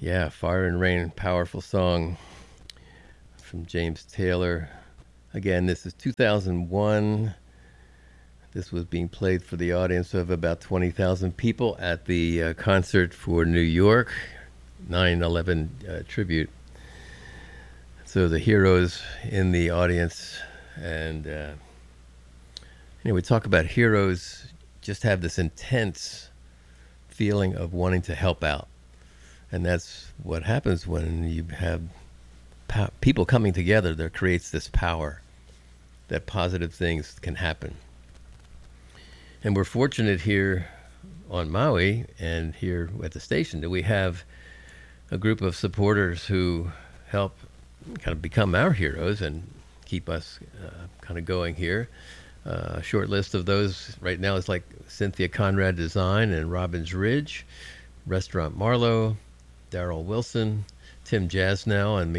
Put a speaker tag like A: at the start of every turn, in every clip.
A: Yeah, Fire and Rain, powerful song from James Taylor. Again, this is 2001. This was being played for the audience of about 20,000 people at the concert for New York 9/11 tribute. So the heroes in the audience, and we talk about heroes just have this intense feeling of wanting to help out. And that's what happens when you have people coming together. That creates this power that positive things can happen. And we're fortunate here on Maui and here at the station that we have a group of supporters who help kind of become our heroes and keep us kind of going here. A short list of those right now is like Cynthia Conrad Design and Robbins Ridge, Restaurant Marlowe, Daryl Wilson, Tim Jasnow, and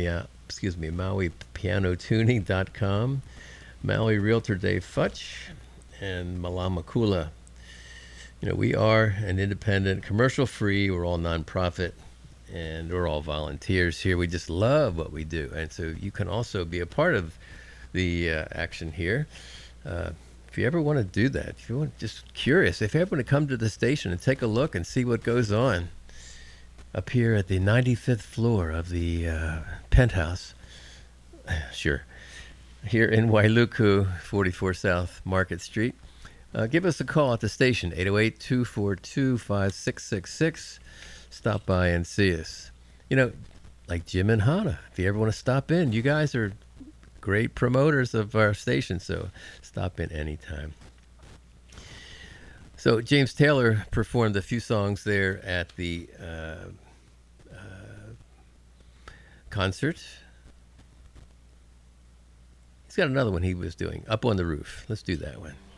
A: MauiPianoTuning.com, Maui Realtor Dave Futch, and Malama Kula. We are an independent, commercial-free, we're all nonprofit, and we're all volunteers here. We just love what we do. And so you can also be a part of the action here. If you ever want to do that, if you want, just curious, if you ever want to come to the station and take a look and see what goes on up here at the 95th floor of the penthouse, sure, here in Wailuku, 44 South Market Street, give us a call at the station, 808-242-5666. Stop by and see us. Like Jim and Hannah, if you ever want to stop in, you guys are great promoters of our station, so stop in anytime. So James Taylor performed a few songs there at the concert. He's got another one he was doing, Up on the Roof. Let's do that one.